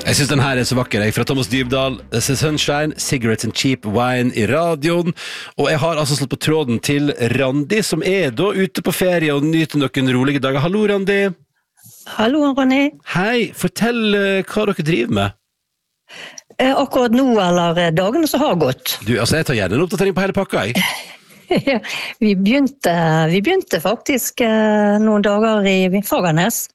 Jeg synes den her så vakker, fra Thomas Dybdahl, This is Sunshine, Cigarettes and Cheap Wine I radioen, og jeg har altså slått på tråden til Randi, som da ute på ferie og nyter noen rolige dager. Hallo, Randi. Hallo, Ronny. Hei, fortell hva dere driver med. Akkurat nå, eller dagene som har gått. Du, altså jeg tar gjerne en oppdatering på hele pakka, jeg. Ja, vi begynte faktisk noen dager I Fagernes.